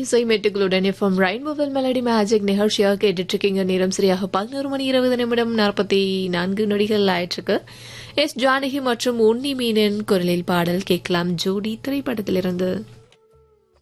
இசை மெட்டுகளுடன் எஃப்எம் ரெயின்போவில் melody magic நிகழ்ச்சியாக கேட்டுட்டு இருக்கீங்க. நேரம் சரியாக 11:20 ஆயிற்றுக்கு. எஸ் ஜானகி மற்றும் உன்னி மீனின் குரலில் பாடல் கேட்கலாம். ஜோடி திரைப்படத்திலிருந்து.